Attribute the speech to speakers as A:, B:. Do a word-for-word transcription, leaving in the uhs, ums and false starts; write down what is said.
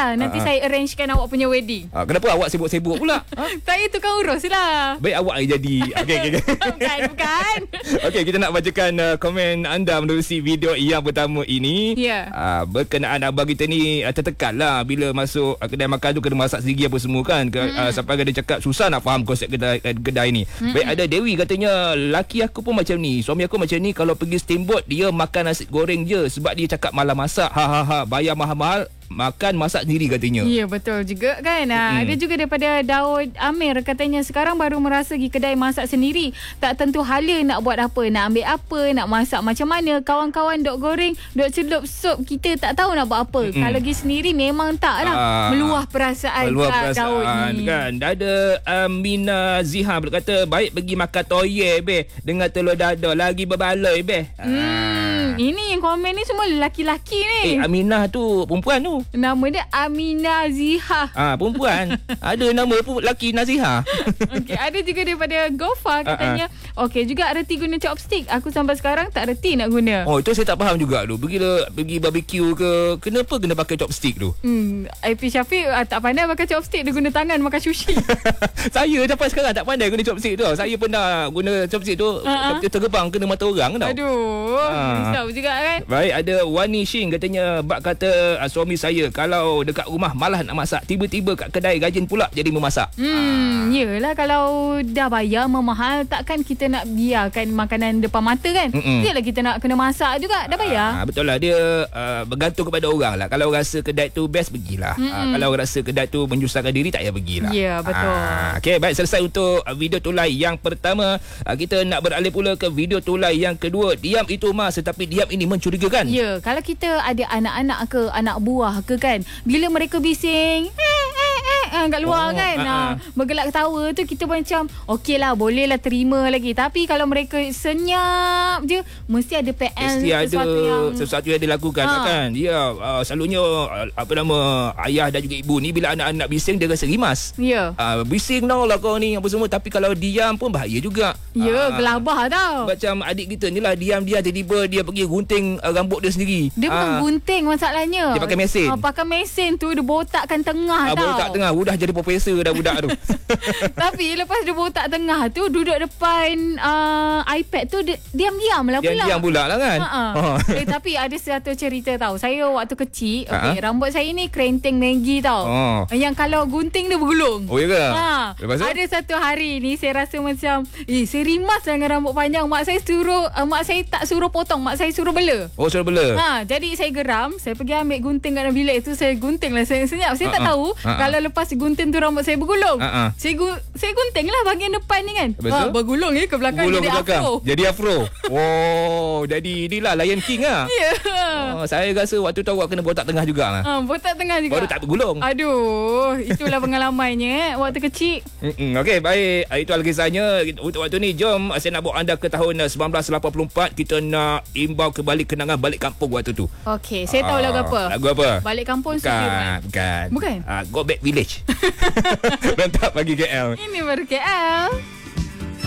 A: lah. Nanti uh, saya arrangekan awak punya wedding.
B: uh, Kenapa awak sibuk-sibuk pula? ha?
A: Saya tukang urus lah.
B: Baik awak yang jadi. Okey, okey, okey.
A: Bukan, bukan.
B: Okey, kita nak bacakan uh, komen anda menerusi video yang pertama ini.
A: Ya. Yeah.
B: uh, Berkenaan abang kita ni uh, tertekan lah bila masuk uh, kedai makan tu kena masak sendiri apa semua kan. Ke, mm. uh, Sampai dia cakap susah nak faham konsep kedai, uh, kedai ni. Mm-mm. Baik, ada Dewi katanya, laki aku pun macam ni, suami aku macam ni. Kalau pergi steamboat dia makan nasi goreng je sebab dia cakap malam masak. Ha ha ha, bayar mahal-mahal, makan masak sendiri katanya.
A: Ya, betul juga kan. Ha, ada juga daripada Daud Amir katanya, sekarang baru merasa pergi kedai masak sendiri. Tak tentu hala nak buat apa, nak ambil apa, nak masak macam mana. Kawan-kawan dok goreng, dok celup sup, kita tak tahu nak buat apa. Mm-mm. Kalau pergi sendiri memang tak lah. Aa, meluah perasaan meluah perasaan Daud ni
B: kan. Dah ada Amina um, Ziha berkata, baik pergi makan toye be dengan telur dada lagi berbaloi be.
A: Hmm, ini yang komen ni semua lelaki-lelaki ni.
B: Eh, Aminah tu perempuan tu.
A: Nama dia Amina Ziha.
B: Ah, perempuan. Ada nama pun lelaki Naziha.
A: Okey, ada juga daripada Gofa katanya, uh-uh. okey juga reti guna chopstick. Aku sampai sekarang tak reti nak guna.
B: Oh, itu saya tak faham juga tu. Pergi pergi barbecue ke, kenapa kena pakai chopstick tu?
A: Hmm, I P Syafiq uh, tak pandai pakai chopstick, dia guna tangan makan sushi.
B: Saya sampai sekarang tak pandai guna chopstick tu. Saya pernah guna chopstick tu, uh-uh. tergebang kena mata orang tau.
A: Aduh, risau uh. juga kan.
B: Baik, ada Wani Shing katanya, bak kata uh, suami saya kalau dekat rumah malas nak masak, tiba-tiba kat kedai rajin pula jadi memasak.
A: Hmm, ah. Yelah, kalau dah bayar memahal, takkan kita nak biarkan makanan depan mata kan. Yalah, kita nak kena masak juga, dah bayar.
B: Ah, betul lah, dia uh, bergantung kepada orang lah. Kalau rasa kedai tu best, pergilah. Ah, kalau rasa kedai tu menyusahkan diri, tak payah pergilah.
A: Ya, yeah, betul.
B: Ah, okay, baik, selesai untuk video tulai yang pertama. Ah, kita nak beralih pula ke video tulai yang kedua. Diam itu mas, tetapi diam ini mencurigakan.
A: Ya, yeah, kalau kita ada anak-anak ke, anak buah ke kan, bila mereka bising eh, eh, eh, eh, kat luar oh, kan uh-uh. bergelak ketawa tu, kita macam okey lah, boleh lah terima lagi. Tapi kalau mereka senyap je, mesti ada P L,
B: mesti
A: sesuatu
B: ada
A: yang
B: sesuatu yang dilakukan ha. kan. Ya, uh, selalunya uh, apa nama ayah dan juga ibu ni, bila anak-anak bising dia rasa rimas.
A: Ya,
B: uh, bising tau lah kau ni apa semua. Tapi kalau diam pun bahaya juga.
A: Ya, uh, gelabah tau.
B: Macam adik kita ni lah, diam-diam tiba-tiba dia pergi gunting uh, rambut dia sendiri.
A: Dia bukan
B: uh,
A: gunting masalahnya,
B: dia pakai mesin.
A: uh, pakai mesin tu dia botakkan tengah uh, tau.
B: Botak tengah, udah jadi profesor dah budak tu.
A: Tapi lepas dia botak tengah tu, duduk depan uh, iPad tu, dia, diam-diam lah pula.
B: Diam-diam pula lah kan.
A: uh-uh. eh, Tapi ada satu cerita tau. Saya waktu kecil, okay, uh-huh. rambut saya ni kerenting Maggie tau. oh. Yang kalau gunting dia bergulung.
B: Oh ya ke?
A: ha. Ada satu hari ni saya rasa macam, Eh saya rimas dengan rambut panjang. Mak saya suruh uh, Mak saya tak suruh potong, mak saya suruh bela.
B: Oh, suruh bela.
A: ha. Jadi saya geram, saya pergi ambil gunting kat dalam bilik tu. Saya gunting lah senyap-senyap. Saya uh-uh. tak tahu uh-uh. kalau lepas gunting tu rambut saya bergulung. uh-uh. Saya gu- saya gunting lah bahagian depan ni kan. ha, Bergulung ya, ke belakang
B: bergulung
A: jadi
B: ke belakang.
A: afro.
B: Jadi afro. Oh, jadi inilah Lion King lah.
A: Ya. yeah.
B: oh, Saya rasa waktu tu awak kena botak tengah jugalah.
A: ha, Botak tengah juga,
B: baru tak bergulung.
A: Aduh, itulah pengalamannya waktu kecil.
B: Okey, baik. Itu adalah kisahnya. Untuk waktu ni, jom saya nak bawa anda ke tahun sembilan belas lapan puluh empat. Kita nak imbau kembali kenangan balik kampung waktu tu.
A: Okey, saya tahu ah, lagu apa.
B: Lagu apa?
A: Balik kampung.
B: Bukan,
A: Sudirman.
B: bukan.
A: Bukan?
B: Uh, Go Back Village. Mantap bagi K L.
A: Ini baru K L.